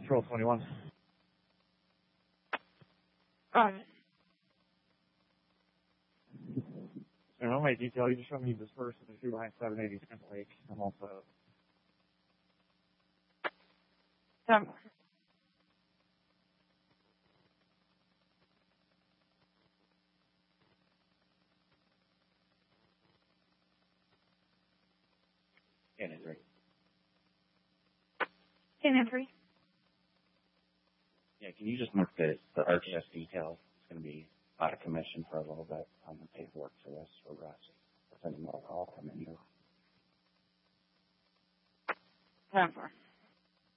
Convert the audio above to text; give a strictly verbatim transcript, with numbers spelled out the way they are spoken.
Patrol twenty-one. Alright. And on my detail, you just showed me this person who behind seven eighty Smith Lake. I'm also... Um, Cannon three. Cannon three. Yeah, can you just mark the, the R T S detail? It's going to be out of commission for a little bit on the paperwork for this for Russ. If any more call come in here. Ten four.